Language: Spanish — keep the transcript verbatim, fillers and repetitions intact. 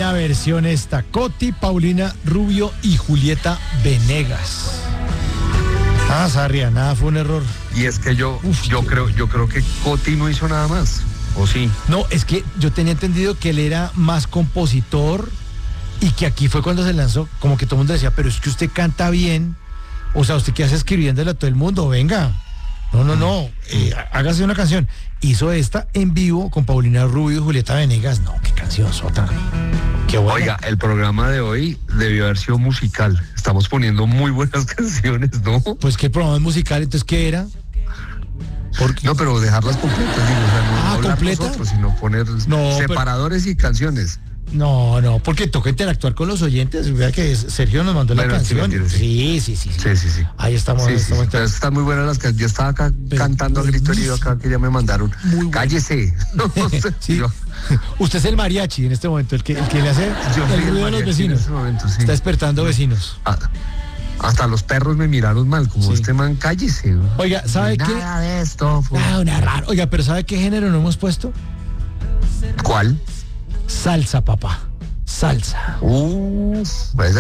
buena versión esta. Coti, Paulina Rubio y Julieta Venegas. Ah, Sarria, nada, fue un error. Y es que yo, Uf, yo qué... creo, yo creo que Coti no hizo nada más, ¿o sí? No, es que yo tenía entendido que él era más compositor y que aquí fue cuando se lanzó, como que todo el mundo decía, pero es que usted canta bien, o sea, usted qué hace escribiéndole a todo el mundo, venga. No, no, no, eh, hágase una canción. Hizo esta en vivo con Paulina Rubio y Julieta Venegas. No, qué canción sota. Qué buena. Oiga, el programa de hoy debió haber sido musical. Estamos poniendo muy buenas canciones, ¿no? Pues que el programa es musical, entonces ¿qué era? Porque... No, pero dejarlas completas, digo, o sea, no, Ah, no hablar ¿completa? nosotros, sino poner No, separadores pero... y canciones. No, no, porque toca interactuar con los oyentes. Vea que Sergio nos mandó Bueno, la sí, canción. mentira, sí. Sí, sí, sí, Sí, sí, sí. Ahí estamos. Sí, sí, estamos sí. Pero están muy buenas las canciones. Yo estaba acá Pero cantando a grito herido acá que ya me mandaron. Muy Cállese. Sí. Yo, Usted es el mariachi en este momento, el que, el que le hace yo el soy el ruido a los mariachi en vecinos. ese momento, sí. Está despertando vecinos. Ah, hasta los perros me miraron mal, como Sí. este man, cállese. ¿No? Oiga, ¿sabe qué? Nada de esto. Fue... Ah, una rara. Oiga, pero ¿sabe qué género no hemos puesto? ¿Cuál? Salsa, papá. Salsa. Uh, pues